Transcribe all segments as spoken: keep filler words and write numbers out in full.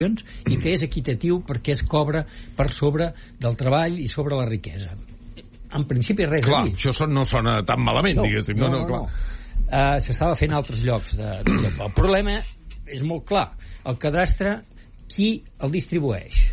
i que és equitatiu perquè es cobra per sobre del treball i sobre la riquesa. En principi res clar, a dir. Això son, no sona tan malament, no, diguéssim. No, no, no, no, no. Uh, s'estava fent a altres llocs de, de, el problema és molt clar. El cadastre, qui el distribueix?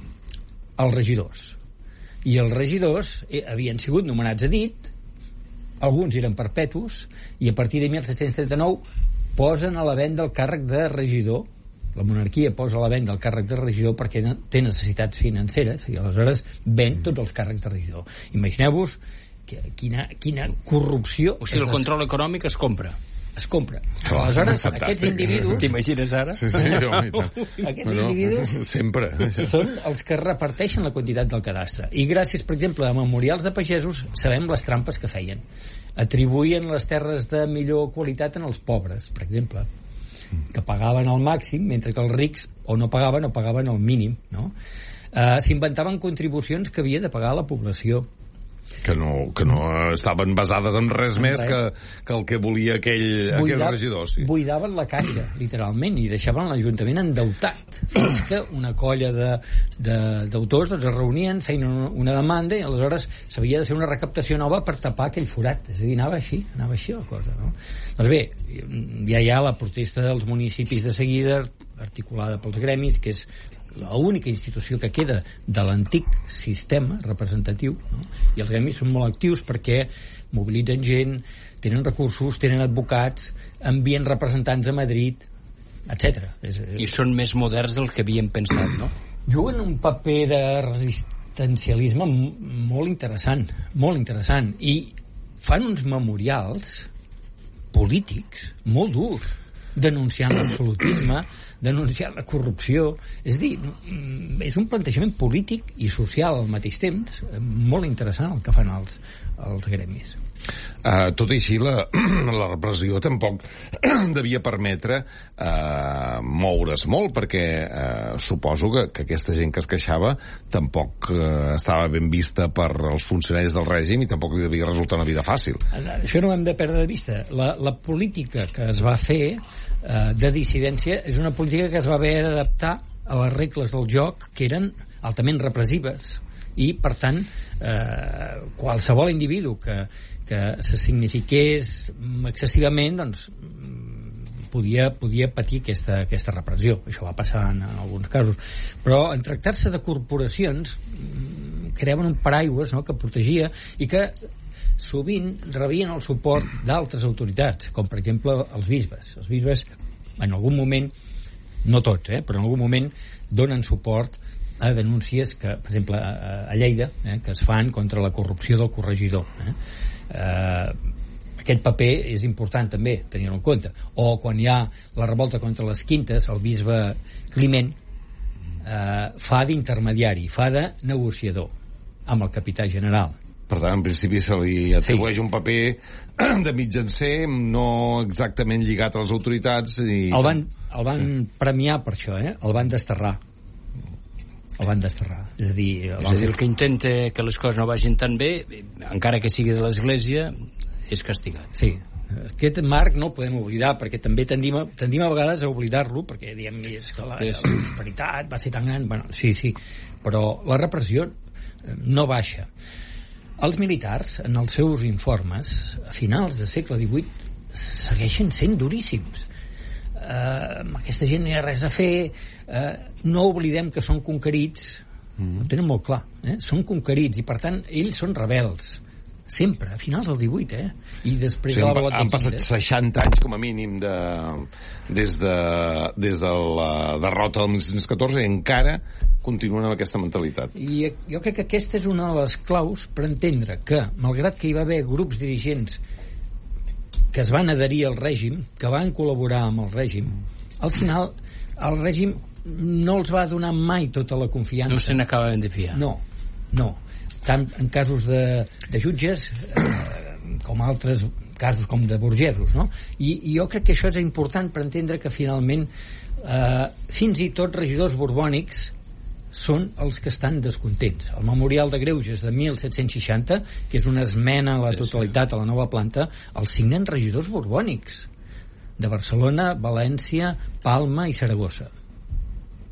Els regidors. I els regidors eh, havien sigut nomenats a dit, alguns eren perpetus, i a partir de mil set-cents trenta-nou posen a la venda el càrrec de regidor. La monarquia posa a la venda el càrrec de regidor perquè té necessitats financeres i aleshores ven tots els càrrecs de regidor. Imagineu-vos que, quina, quina corrupció... O sigui, el control econòmic es compra. Es compra. Clar, aleshores, aquests individus... T'imagines ara? Sí, sí, jo, aquests bueno, individus sempre són els que reparteixen la quantitat del cadastre. I gràcies, per exemple, a memorials de pagesos sabem les trampes que feien. Atribuïen les terres de millor qualitat en els pobres, per exemple, que pagaven al màxim, mentre que els rics o no pagaven o pagaven el mínim, no? Uh, s'inventaven contribucions que havia de pagar la població, que no, que no estaven basades en res en més res. Que, que el que volia aquell, Buidava, aquell regidor. Sí. Buidaven la caixa, literalment, i deixaven l'Ajuntament endeutat. Fins que una colla de, de, d'autors doncs, es reunien, feien una, una demanda i aleshores s'havia de fer una recaptació nova per tapar aquell forat. És a dir, anava així, anava així la cosa, no? Doncs bé, ja hi ha la protesta dels municipis de seguida, articulada pels gremis, que és l'única institució que queda de l'antic sistema representatiu, no? I els gremis són molt actius perquè mobilitzen gent, tenen recursos, tenen advocats, envien representants a Madrid, etcètera. És, és... I són més moderns del que havíem pensat, no? Juguen un paper de resistencialisme molt interessant, molt interessant, i fan uns memorials polítics molt durs, denunciant l'absolutisme, denunciant la corrupció. És a dir, és un plantejament polític i social al mateix temps molt interessant el que fan els, els gremis. Uh, tot i així, la, la repressió tampoc devia permetre uh, moure's molt, perquè uh, suposo que, que aquesta gent que es queixava tampoc uh, estava ben vista per als funcionaris del règim i tampoc li devia resultar una vida fàcil. Això no ho hem de perdre de vista. La, la política que es va fer uh, de dissidència és una política que es va haver d'adaptar a les regles del joc, que eren altament repressives, i per tant eh, qualsevol individu que, que se signifiqués excessivament, doncs podia, podia patir aquesta, aquesta repressió. Això va passar en, en alguns casos, però en tractar-se de corporacions creaven un paraigües, no?, que protegia i que sovint rebien el suport d'altres autoritats, com per exemple els bisbes. Els bisbes en algun moment, no tots, eh, però en algun moment donen suport a denúncies que, per exemple, a, a Lleida, eh, que es fan contra la corrupció del corregidor. Eh? Eh, aquest paper és important també tenir-ho en compte. O quan hi ha la revolta contra les quintes, el bisbe Climent eh, fa d'intermediari, fa de negociador amb el capità general. Per tant, en principi se li atribueix sí. un paper de mitjancer, no exactament lligat a les autoritats. I... El van, el van sí. premiar per això, eh? El van desterrar. El van desterrar. És a dir, el, és a dir, el que intenta que les coses no vagin tan bé, encara que sigui de l'Església, és castigat. Sí. Aquest marc no el podem oblidar, perquè també tendim a, tendim a vegades a oblidar-lo, perquè diem, és que la, la prosperitat va ser tan gran. Bueno, sí, sí, però la repressió no baixa. Els militars, en els seus informes, a finals del segle divuit, segueixen sent duríssims. Uh, amb aquesta gent no hi ha res a fer, uh, no oblidem que són conquerits, mm. ho tenen molt clar, eh? Són conquerits i per tant ells són rebels sempre, a finals del divuit, eh? I després o sigui, de la revolta han passat seixanta anys com a mínim de, des, de, des de la derrota del mil set-cents catorze i encara continuen amb aquesta mentalitat. I jo crec que aquesta és una de les claus per entendre que, malgrat que hi va haver grups dirigents que es van adherir al règim, que van col·laborar amb el règim, al final el règim no els va donar mai tota la confiança. No se n'acabaven de fiar. No, no. Tant en casos de, de jutges eh, com altres casos com de burgesos, no? I, i jo crec que això és important per entendre que finalment eh, fins i tot regidors borbònics són els que estan descontents. El Memorial de Greuges de mil set-cents seixanta, que és una esmena a la totalitat a la nova planta, el signen regidors borbònics de Barcelona, València, Palma i Saragossa.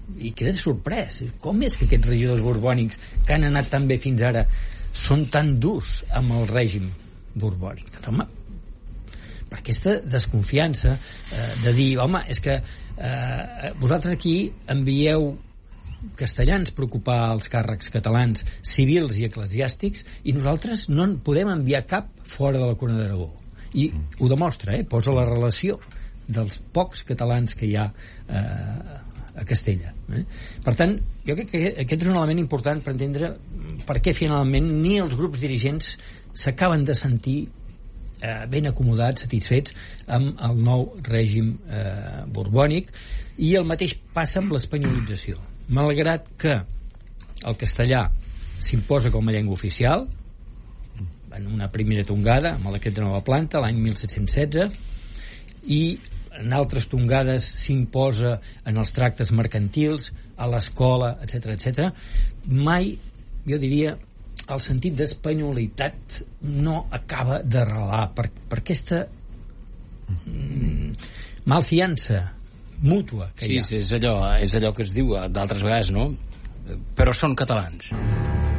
i quedes sorprès. Com és que aquests regidors borbònics que han anat tan bé fins ara són tan durs amb el règim borbònic? Doncs, home, per aquesta desconfiança eh, de dir, home, és que eh, vosaltres aquí envieu castellans per ocupar els càrrecs catalans civils i eclesiàstics i nosaltres no en podem enviar cap fora de la Corona d'Aragó. I ho demostra, eh? Posa la relació dels pocs catalans que hi ha eh, a Castella. Eh? Per tant, jo crec que aquest és un element important per entendre per què finalment ni els grups dirigents s'acaben de sentir eh, ben acomodats, satisfets amb el nou règim eh, borbònic, i el mateix passa amb l'espanyolització. Malgrat que el castellà s'imposa com a llengua oficial en una primera tongada amb el decret de nova planta l'any mil set-cents setze, i en altres tongades s'imposa en els tractes mercantils, a l'escola, etcètera, etcètera, mai, jo diria, el sentit d'espanyolitat no acaba d'arrelar per, per aquesta mm, malfiança mútua que sí, hi ha. Sí, és allò, és allò que es diu d'altres vegades, no? Però són catalans.